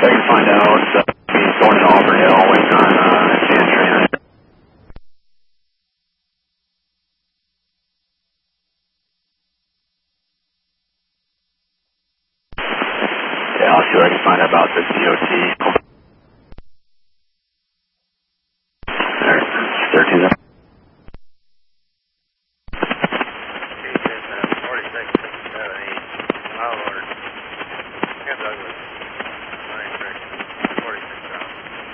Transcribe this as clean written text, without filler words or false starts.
I can find out. He's going to Auburndale, waiting on San Tran. Yeah, I'll see what I can find out about the DOT.